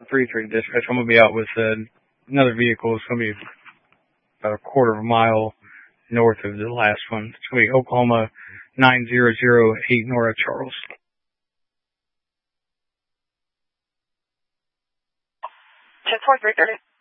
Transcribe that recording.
3-3 dispatch. I'm going to be out with another vehicle. It's going to be about a quarter of a mile north of the last one. It's going to be Oklahoma 9008 Nora Charles. 10-4, 330.